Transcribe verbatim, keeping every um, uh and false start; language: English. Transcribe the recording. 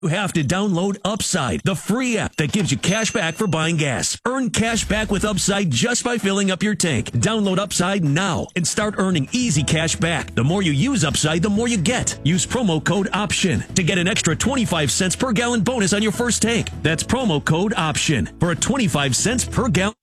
You have to download Upside, the free app that gives you cash back for buying gas. Earn cash back with Upside just by filling up your tank. Download Upside now and start earning easy cash back. The more you use Upside, the more you get. Use promo code OPTION to get an extra twenty-five cents per gallon bonus on your first tank. That's promo code OPTION for a twenty-five cents per gallon.